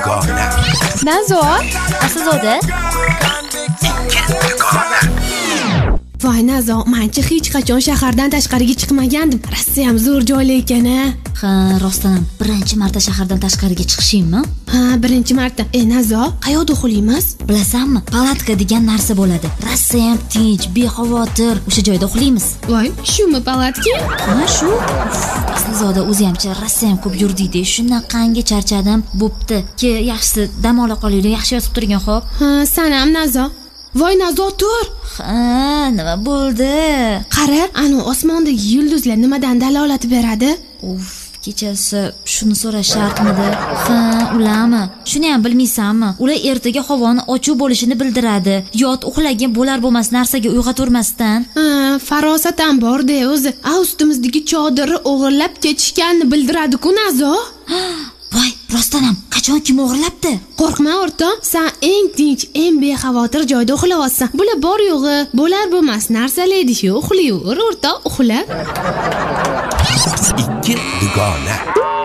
dugona. Nazo, Aslzoda. Voy Nazo, menchi hech qachon shahardan tashqariga chiqmagandim. Rossiya ham zo'r joy ekan-a. Ha, rostdan ham birinchi marta shahardan tashqariga chiqishimmi? Ha, birinchi marta. Nazo, qayoqda uxlaymiz? Bilasanmi, palatka degan narsa bo'ladi. Rossiya ham tinch, bexavotir, o'sha joyda uxlaymiz. Voy, shumi palatka? Ha, shu. Aslzoda o'zi hamcha Rossiya ham ko'p yurdingda, shunaqangi charchadim, bo'pti. Ki yaxshisi dam ola qolaylik, yaxshi yotib turgan xo'p. Ha, sen ham Nazo. Voy Nazo, tur. Ha, nima bo'ldi? Qara, anu osmondagi yulduzlar nimadan dalolat beradi? Uf, kechasi shuni so'rash shartmidi? Ha, ularmi? Shuni ham bilmaysanmi? Ular ertaga havoni ochiq bo'lishini bildiradi. Yot uxlagan bo'lar bo'lmas narsaga uyg'oturmasdan. Ha, farosat ham bor-da o'zi. Ustimizdagi chodirni o'g'irlab ketishganini bildiradi-ku Nazo. Voy, rostdan ham qachon kim o'g'irlabdi? Qo'rqma o'rtoq, sen eng tinch, eng bexavotir joyda uxlayapsan. Bular bor yo'g'i, bo'lar bo'lmas narsalar-ku, uxlayver o'rtoq, uxla. Ikki dugona.